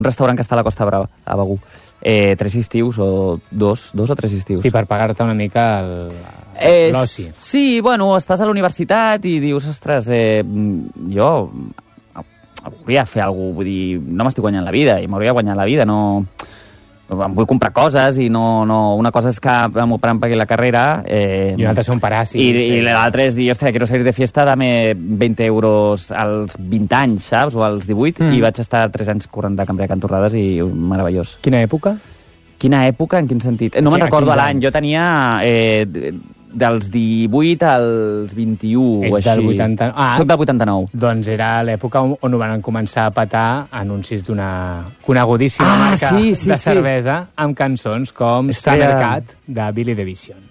restaurant que està a la Costa Brava, a Begur. 3 estius o 2 o 3 estius. Sí, per pagar-te una mica l'oci. Sí, bueno, estàs a la universitat i dius, ostres, jo hauria de fer alguna cosa, vull dir, no m'estic guanyant la vida, i m'hauria guanyat la vida, no... Em vull comprar coses i no... Una cosa és que el meu pare em pagui la carrera... I una altra és un paràsit. I l'altra és dir, ostres, quiero salir de fiesta, dame 20 euros als 20 anys, saps? O als 18, i vaig estar 3 anys corrent de cambrer a Can Torrades i meravellós. Quina època? Quina època? En quin sentit? No me'n recordo l'any. Jo tenia dels 18 als 21 o així. Del 89. Soc del 89. Doncs era l'època on van començar a petar anuncis d'una conegudíssima marca de cervesa amb cançons com Summer Cat de Billy the Vision.